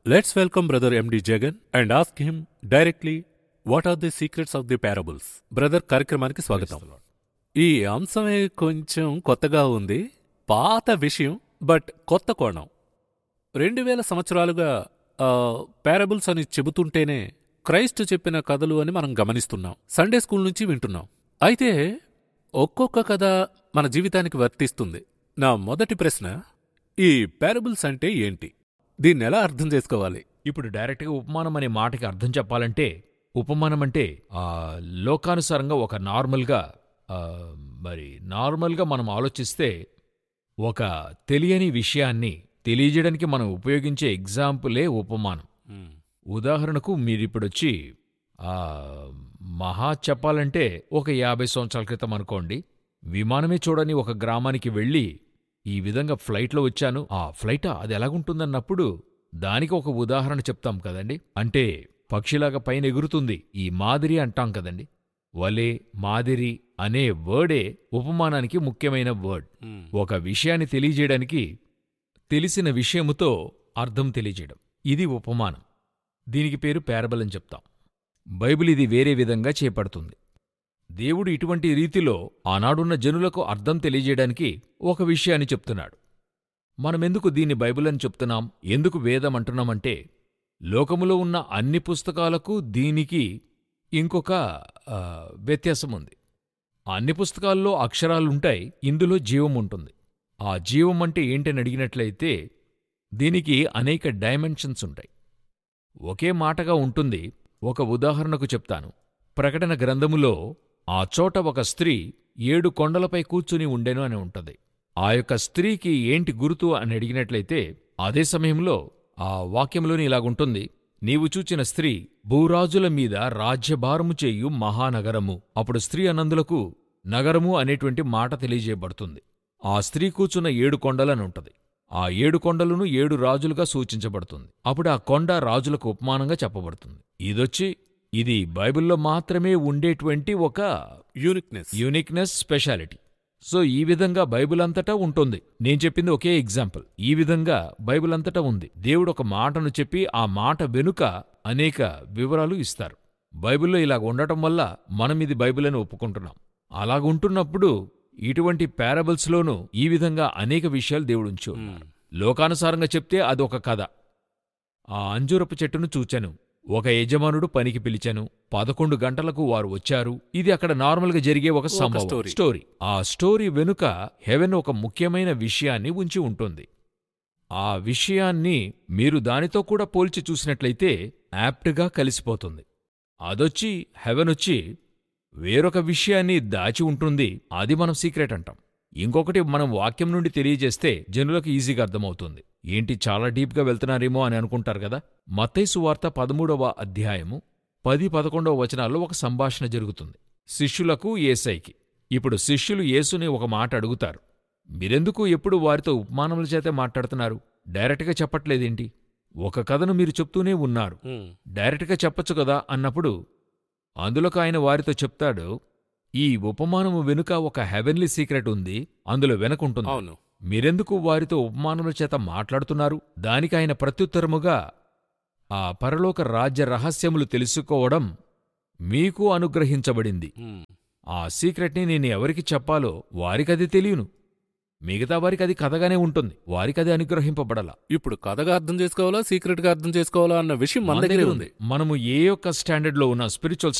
Let's welcome Brother M.D. Jagan and ask him directly what are the secrets of the parables. Brother కార్యక్రమానికి స్వాగతం. ఈ అంశమే కొంచెం కొత్తగా ఉంది, పాత విషయం బట్ కొత్త కోణం. 2000 సంవత్సరాలుగా పారబుల్స్ అని చెబుతుంటేనే క్రైస్ట్ చెప్పిన కథలు అని మనం గమనిస్తున్నాం, సండే స్కూల్ నుంచి వింటున్నాం. అయితే ఒక్కొక్క కథ మన జీవితానికి వర్తిస్తుంది. నా మొదటి ప్రశ్న, ఈ పారబుల్స్ అంటే ఏంటి? దీన్నెలా అర్థం చేసుకోవాలి? ఇప్పుడు డైరెక్ట్గా ఉపమానం అనే మాటకి అర్థం చెప్పాలంటే, ఉపమానం అంటే లోకానుసారంగా ఒక నార్మల్గా మనం ఆలోచిస్తే ఒక తెలియని విషయాన్ని తెలియజేయడానికి మనం ఉపయోగించే ఎగ్జాంపులే ఉపమానం. ఉదాహరణకు మీరిప్పుడొచ్చి మహా చెప్పాలంటే ఒక 50 సంవత్సరాల క్రితం అనుకోండి, విమానమే చూడని ఒక గ్రామానికి వెళ్ళి ఈ విధంగా ఫ్లైట్లో వచ్చాను, ఆ ఫ్లైట్ అది ఎలాగుంటుందన్నప్పుడు దానికి ఒక ఉదాహరణ చెప్తాం కదండి. అంటే పక్షిలాగా పైన ఎగురుతుంది, ఈ మాదిరి అంటాం కదండి. వలే, మాదిరి అనే వర్డే ఉపమానానికి ముఖ్యమైన వర్డ్. ఒక విషయాన్ని తెలియజేయడానికి తెలిసిన విషయముతో అర్థం తెలియజేయడం, ఇది ఉపమానం. దీనికి పేరు పారబుల్ అని చెప్తాం. బైబిల్ ఇది వేరే విధంగా చేపడుతుంది. దేవుడు ఇటువంటి రీతిలో ఆనాడున్న జనులకు అర్థం తెలియజేయడానికి ఒక విషయాన్ని చెప్తున్నాడు. మనమెందుకు దీన్ని బైబిల్ అని చెప్తున్నాం, ఎందుకు వేదం అంటున్నామంటే, లోకములో ఉన్న అన్ని పుస్తకాలకు దీనికి ఇంకొక వ్యత్యాసముంది. అన్ని పుస్తకాల్లో అక్షరాలుంటాయి, ఇందులో జీవం ఉంటుంది. ఆ జీవం అంటే ఏంటని అడిగినట్లయితే దీనికి అనేక డైమెన్షన్స్ ఉంటాయి. ఒకే మాటగా ఉంటుంది. ఒక ఉదాహరణకు చెప్తాను. ప్రకటన గ్రంథములో ఆ చోట ఒక స్త్రీ 7 కొండలపై కూర్చుని ఉండెను అని ఉంటది. ఆ యొక్క స్త్రీకి ఏంటి గుర్తు అని అడిగినట్లయితే అదే సమయంలో ఆ వాక్యంలోని ఇలాగుంటుంది, నీవు చూచిన స్త్రీ భూరాజుల మీద రాజ్యభారము చేయు మహానగరము. అప్పుడు స్త్రీ అనందులకు నగరము అనేటువంటి మాట తెలియజేయబడుతుంది. ఆ స్త్రీ కూర్చున్న 7 కొండలని ఉంటది. ఆ 7 కొండలను 7 రాజులుగా సూచించబడుతుంది. అప్పుడు ఆ కొండ రాజులకు ఉపమానంగా చెప్పబడుతుంది. ఇది బైబిల్లో మాత్రమే ఉండేటువంటి ఒక యూనిక్నెస్, స్పెషాలిటీ. సో ఈ విధంగా బైబిల్ అంతటా ఉంటుంది. నేను చెప్పింది ఒకే ఎగ్జాంపుల్. ఈ విధంగా బైబిల్ అంతటా ఉంది. దేవుడు ఒక మాటను చెప్పి ఆ మాట వెనుక అనేక వివరాలు ఇస్తారు. బైబిల్లో ఇలాగ ఉండటం వల్ల మనం ఇది బైబిల్ అని ఒప్పుకుంటున్నాం. అలాగుంటున్నప్పుడు ఇటువంటి పారబుల్స్లోనూ ఈ విధంగా అనేక విషయాలు దేవుడు ఉంచి ఉన్నారు. లోకానుసారంగా చెప్తే అదొక కథ. ఆ అంజూరపు చెట్టును చూచాను, ఒక యజమానుడు పనికి పిలిచాను, 11 గంటలకు వారు వచ్చారు. ఇది అక్కడ నార్మల్గా జరిగే ఒక సంభవం, స్టోరీ. ఆ స్టోరీ వెనుక హెవెన్ ఒక ముఖ్యమైన విషయాన్ని ఉంచి ఉంటుంది. ఆ విషయాన్ని మీరు దానితో కూడా పోల్చి చూసినట్లయితే యాప్ట్గా కలిసిపోతుంది. అదొచ్చి హెవెనొచ్చి వేరొక విషయాన్ని దాచి ఉంటుంది, అది మనం సీక్రెట్ అంటాం. ఇంకొకటి మనం వాక్యం నుండి తెలియజేస్తే జనులకు ఈజీగా అర్థమవుతుంది. ఏంటి చాలా డీప్గా వెళ్తున్నారేమో అని అనుకుంటారు కదా. మత్తయి సువార్త 13వ అధ్యాయము 10-11 వచనాల్లో ఒక సంభాషణ జరుగుతుంది శిష్యులకు యేసయ్యకి. ఇప్పుడు శిష్యులు యేసుని ఒక మాట అడుగుతారు, మీరెందుకు ఎప్పుడు వారితో ఉపమానముల చేతే మాట్లాడుతున్నారు, డైరెక్ట్గా చెప్పట్లేదేంటి? ఒక కథను మీరు చెప్తూనే ఉన్నారు, డైరెక్ట్గా చెప్పొచ్చు కదా అన్నప్పుడు అందులోకి ఆయన వారితో చెప్తాడు, ఈ ఉపమానము వెనుక ఒక హెవెన్లీ సీక్రెట్ ఉంది, అందులో వెనకుంటుంది. మీరెందుకు వారితో ఉపమానముల చేత మాట్లాడుతున్నారు? దానికి ఆయన ప్రత్యుత్తరముగా, ఆ పరలోక రాజ్య రహస్యములు తెలుసుకోవడం మీకు అనుగ్రహించబడింది. ఆ సీక్రెట్ని నేను ఎవరికి చెప్పాలో వారికది తెలియను, మిగతా వారికి అది కథగానే ఉంటుంది, వారికది అనుగ్రహింపబడాల. ఇప్పుడు కథగా అర్థం చేసుకోవాలా, సీక్రెట్గా అర్థం చేసుకోవాలా అన్న విషయం మన దగ్గరే ఉంది. మనము ఏ యొక్క స్టాండర్డ్లో ఉన్నా, స్పిరిచువల్